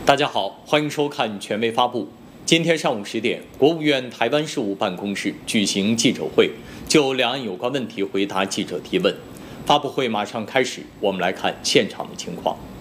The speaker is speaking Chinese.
大家好，欢迎收看权威发布。今天上午10点，国务院台湾事务办公室举行记者会，就两岸有关问题回答记者提问。发布会马上开始，我们来看现场的情况。